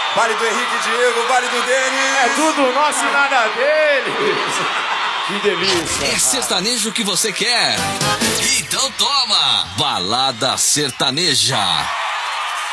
Vale do Henrique e Diego, vale do Denis. É tudo nosso e nada deles. Que delícia. É sertanejo que você quer? Então toma! Balada Sertaneja.